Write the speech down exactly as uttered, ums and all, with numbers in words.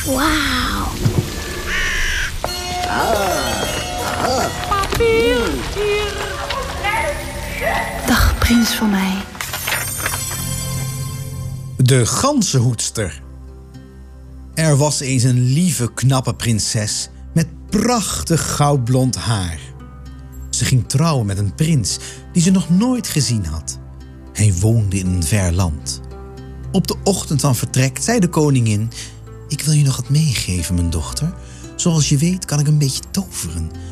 Wauw. Dag, prins van mij. De ganzenhoedster. Er was eens een lieve, knappe prinses met prachtig goudblond haar. Ze ging trouwen met een prins die ze nog nooit gezien had. Hij woonde in een ver land. Op de ochtend van vertrek zei de koningin: ik wil je nog wat meegeven, mijn dochter. Zoals je weet kan ik een beetje toveren.